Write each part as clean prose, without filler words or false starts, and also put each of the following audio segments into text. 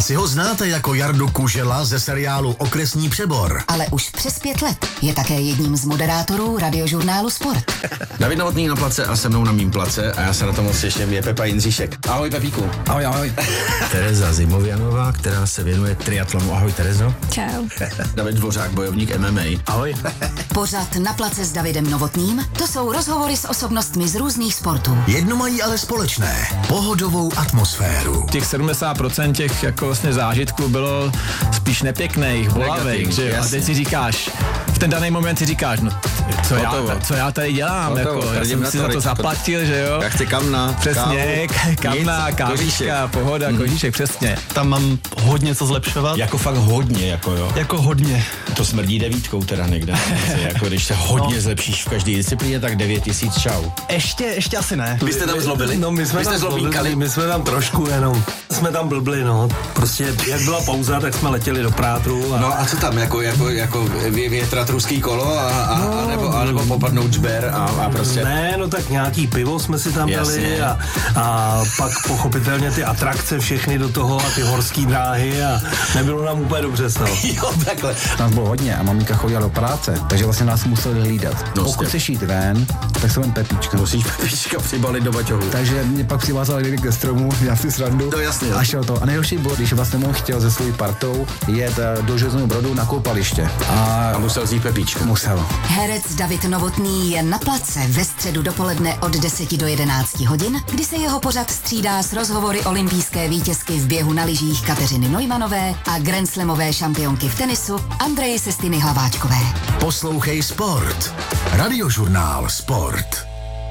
Asi ho znáte jako Jardu Kužela ze seriálu Okresní přebor. Ale už přes 5 let je také jedním z moderátorů radiožurnálu Sport. David Novotný na place a se mnou na mým place a já se na to moc těším, je Pepa Jindříšek. Ahoj Pepíku. Ahoj, ahoj. Tereza Zimovianová, která se věnuje triatlonu. Ahoj Terezo. Čau. David Dvořák, bojovník MMA. Ahoj. Pořad Na place s Davidem Novotným, to jsou rozhovory s osobnostmi z různých sportů. Jedno mají ale společné. Pohodovou atmosféru. Těch 70% těch jako vlastně zážitků bylo spíš nepěkných, bolavých, že jo? A teď si říkáš, v ten daný moment si říkáš, no co já tady dělám, jako, já jsem si za to zaplatil, že jo? Já chci kamna, přesně, kamna, kávička, pohoda, kožíšek, přesně. Tam mám hodně co zlepšovat. Jako fakt hodně, jako jo. Jako hodně. To smrdí 9 teda někde. Jako když se hodně zlepšíš v každé disciplíně, tak 9000 čau. Ještě asi ne. Vy jste tam zlobili? No, my jsme tam zlobíkali. My jsme tam trošku jenom. Jsme tam blbli, no. Prostě jak byla pauza, tak jsme letěli do Prátru. No a co tam, jako větrat ruský kolo a nebo popadnout žber a prostě. Ne, no tak nějaký pivo jsme si tam dali a pak pochopitelně ty atrakce všechny do toho a ty horský dráhy a nebylo nám úplně dobře s toho. Jo, takhle. Nás bylo hodně a maminka chodila do práce, takže vlastně nás museli hlídat. Pokud chceš jít ven, tak se ven Pepíčka. Musíš Pepíčka přibalit do baťohu. Takže mě pak přivázali někdy ke stromu, já si srandu. To jasně. A šel to. A nejhorší bylo, když vlastně on chtěl se svojí partou jet do Železného Brodu na koupaliště. A musel vzít Pepíčka. Musel. Herec David Novotný je na place ve středu dopoledne od 10 do 11 hodin, kdy se jeho pořad střídá s rozhovory olympijské vítězky v běhu na lyžích Kateřiny Neumannové a grandslamové šampionky v tenisu Andreje Sestiny Hlaváčkové. Poslouchej Sport. Radiožurnál Sport.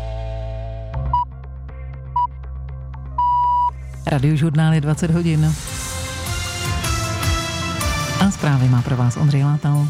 Radiožurnál je 20 hodin. A zprávy má pro vás Ondřej Látal.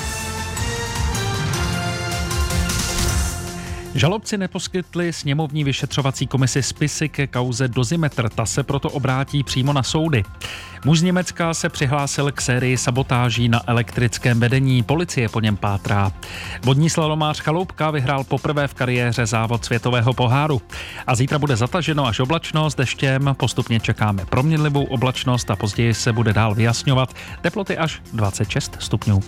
Žalobci neposkytli sněmovní vyšetřovací komisi spisy ke kauze Dozimetr, ta se proto obrátí přímo na soudy. Muž z Německa se přihlásil k sérii sabotáží na elektrickém vedení, policie po něm pátrá. Vodní slalomář Chaloupka vyhrál poprvé v kariéře závod světového poháru. A zítra bude zataženo až oblačno s deštěm, postupně čekáme proměnlivou oblačnost a později se bude dál vyjasňovat, teploty až 26 stupňů.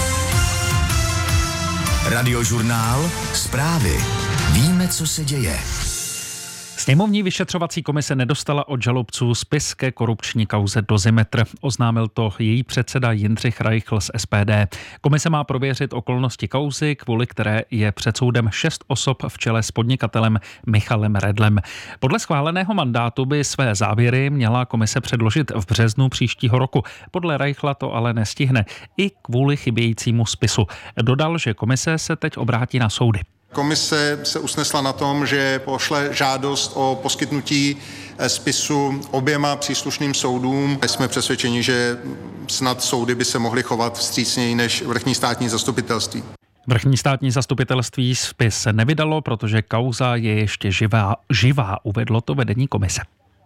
Radiožurnál Zprávy. Víme, co se děje. Sněmovní vyšetřovací komise nedostala od žalobců spis ke korupční kauze Dozimetr. Oznámil to její předseda Jindřich Reichl z SPD. Komise má prověřit okolnosti kauzy, kvůli které je před soudem 6 osob v čele s podnikatelem Michalem Redlem. Podle schváleného mandátu by své závěry měla komise předložit v březnu příštího roku. Podle Reichla to ale nestihne i kvůli chybějícímu spisu. Dodal, že komise se teď obrátí na soudy. Komise se usnesla na tom, že pošle žádost o poskytnutí spisu oběma příslušným soudům. Jsme přesvědčeni, že snad soudy by se mohly chovat vstřícněji než vrchní státní zastupitelství. Vrchní státní zastupitelství spis nevydalo, protože kauza je ještě živá, uvedlo to vedení komise.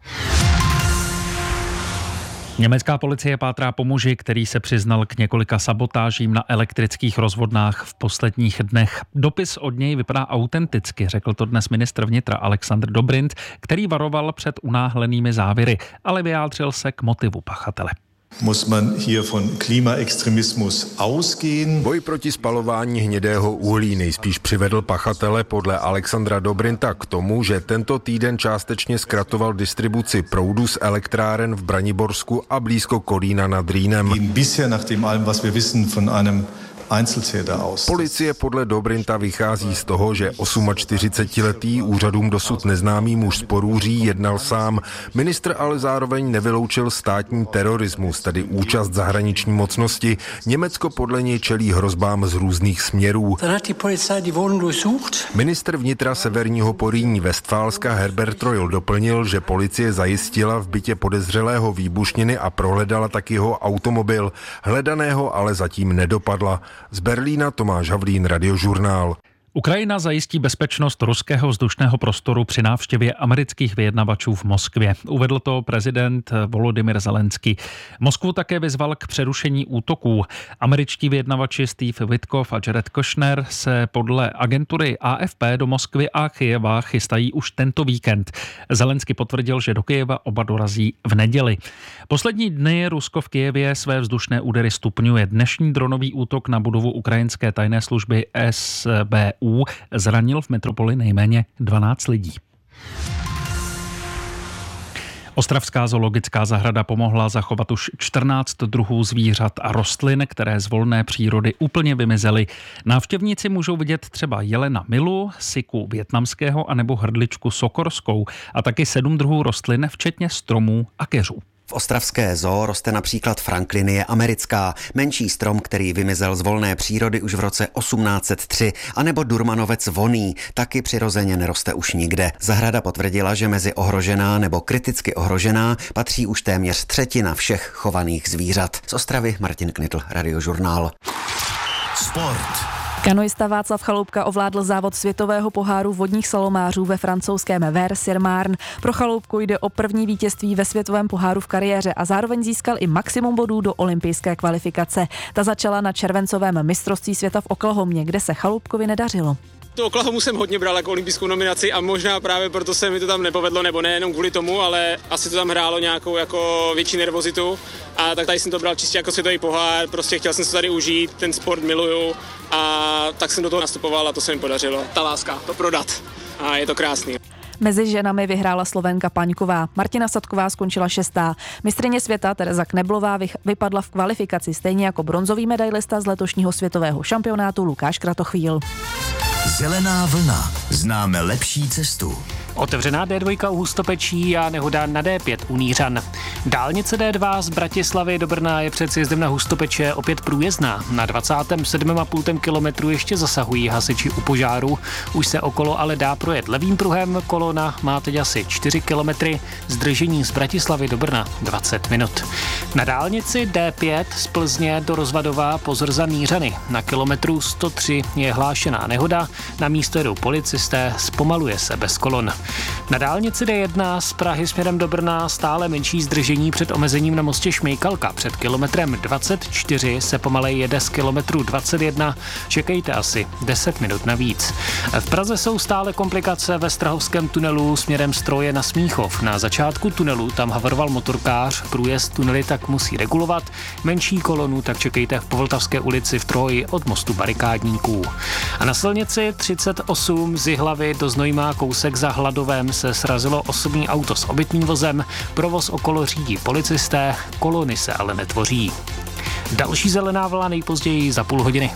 Německá policie pátrá po muži, který se přiznal k několika sabotážím na elektrických rozvodnách v posledních dnech. Dopis od něj vypadá autenticky, řekl to dnes ministr vnitra Alexander Dobrindt, který varoval před unáhlenými závěry, ale vyjádřil se k motivu pachatele. Muss man hier von Klimaextremismus ausgehen. Boj proti spalování hnědého uhlí nejspíš přivedl pachatele podle Alexandra Dobrindta k tomu, že tento týden částečně zkratoval distribuci proudu z elektráren v Braniborsku a blízko Kolína nad Rýnem. Bisher nach dem allem, was wir wissen von einem Policie podle Dobrindta vychází z toho, že 48letý úřadům dosud neznámý muž z Porúří jednal sám. Ministr ale zároveň nevyloučil státní terorismus, tedy účast zahraniční mocnosti. Německo podle něj čelí hrozbám z různých směrů. Ministr vnitra severního Porýní Westfálska Herbert Reul doplnil, že policie zajistila v bytě podezřelého výbušniny a prohledala tak jeho automobil. Hledaného ale zatím nedopadla. Z Berlína Tomáš Havlín, Radiožurnál. Ukrajina zajistí bezpečnost ruského vzdušného prostoru při návštěvě amerických vyjednavačů v Moskvě. Uvedl to prezident Volodymyr Zelenský. Moskvu také vyzval k přerušení útoků. Američtí vyjednavači Steve Witkoff a Jared Kushner se podle agentury AFP do Moskvy a Kyjeva chystají už tento víkend. Zelenský potvrdil, že do Kyjeva oba dorazí v neděli. Poslední dny Rusko v Kyjevě své vzdušné údery stupňuje. Dnešní dronový útok na budovu ukrajinské tajné služby SBU zranil v metropoli nejméně 12 lidí. Ostravská zoologická zahrada pomohla zachovat už 14 druhů zvířat a rostlin, které z volné přírody úplně vymizely. Návštěvníci můžou vidět třeba jelena milu, siku vietnamského anebo hrdličku sokorskou a taky 7 druhů rostlin, včetně stromů a keřů. V ostravské zoo roste například franklinie americká, menší strom, který vymizel z volné přírody už v roce 1803, anebo durmanovec vonný, taky přirozeně neroste už nikde. Zahrada potvrdila, že mezi ohrožená nebo kriticky ohrožená patří už téměř 1/3 všech chovaných zvířat. Z Ostravy Martin Knitl, Radiožurnál. Sport. Kanoista Václav Chaloupka ovládl závod světového poháru vodních slalomářů ve francouzském Vers-sur-Marne. Pro Chaloupku jde o první vítězství ve světovém poháru v kariéře a zároveň získal i maximum bodů do olympijské kvalifikace. Ta začala na červencovém mistrovství světa v Oklahomě, kde se Chaloupkovi nedařilo. Tu Oklahomu jsem hodně bral jako olympijskou nominaci a možná právě proto se mi to tam nepovedlo, nebo nejenom kvůli tomu, ale asi to tam hrálo nějakou jako větší nervozitu a tak tady jsem to bral čistě jako světový pohár, prostě chtěl jsem se tady užít, ten sport miluju a tak jsem do toho nastupoval a to se mi podařilo. Ta láska, to prodat a je to krásný. Mezi ženami vyhrála Slovenka Paňková. Martina Sadková skončila 6. Mistryně světa Tereza Kneblová vypadla v kvalifikaci, stejně jako bronzový medailista z letošního světového šampionátu Lukáš Kratochvíl. Zelená vlna. Známe lepší cestu. Otevřená D2 u Hustopečí a nehoda na D5 u Nířan. Dálnice D2 z Bratislavy do Brna je před sjezdem na Hustopeče opět průjezdná. Na 27,5 kilometru ještě zasahují hasiči u požáru. Už se okolo ale dá projet levým pruhem. Kolona má teď asi 4 kilometry. Zdržení z Bratislavy do Brna 20 minut. Na dálnici D5 z Plzně do Rozvadova pozor za Nířany. Na kilometru 103 je hlášená nehoda. Na místo jedou policisté, zpomaluje se bez kolon. Na dálnici D1 z Prahy směrem do Brna stále menší zdržení před omezením na mostě Šmejkalka. Před kilometrem 24 se pomalej jede z kilometru 21. Čekejte asi 10 minut navíc. V Praze jsou stále komplikace ve Strahovském tunelu směrem z Troje na Smíchov. Na začátku tunelu tam havaroval motorkář, průjezd tunely tak musí regulovat. Menší kolonu tak čekejte v Povltavské ulici v Troji od mostu Barikádníků. A na silnici 38 z Jihlavy do Znojma kousek za Hladovém se srazilo osobní auto s obytným vozem, provoz okolo řídí policisté, kolony se ale netvoří. Další zelená vlna nejpozději za půl hodiny.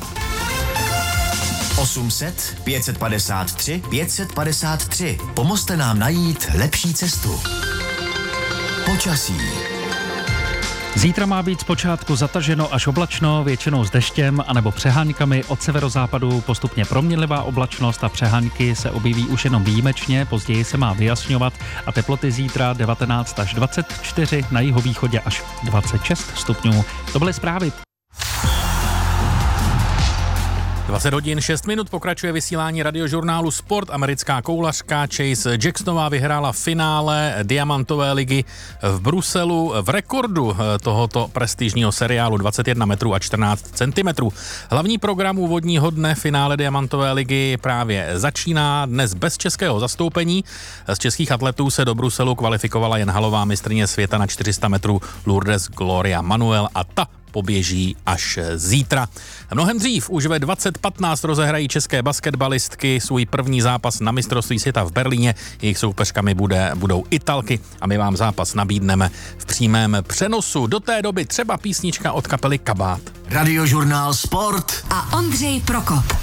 800 553 553. Pomozte nám najít lepší cestu. Počasí. Zítra má být zpočátku zataženo až oblačno, většinou s deštěm anebo přeháňkami. Od severozápadu postupně proměnlivá oblačnost a přeháňky se objeví už jenom výjimečně, později se má vyjasňovat a teploty zítra 19 až 24, na jihovýchodě až 26 stupňů. To byly zprávy. 20 hodin 6 minut pokračuje vysílání radiožurnálu Sport. Americká koulařka Chase Jacksonová vyhrála finále Diamantové ligy v Bruselu v rekordu tohoto prestižního seriálu 21 metrů a 14 centimetrů. Hlavní program úvodního dne finále Diamantové ligy právě začíná dnes bez českého zastoupení. Z českých atletů se do Bruselu kvalifikovala jen halová mistryně světa na 400 metrů Lourdes Gloria Manuel a ta poběží až zítra. Mnohem dřív, už ve 20:15 rozehrají české basketbalistky svůj první zápas na mistrovství světa v Berlíně. Jejich soupeřkami budou Italky a my vám zápas nabídneme v přímém přenosu. Do té doby třeba písnička od kapely Kabát. Radiožurnál Sport a Ondřej Prokop.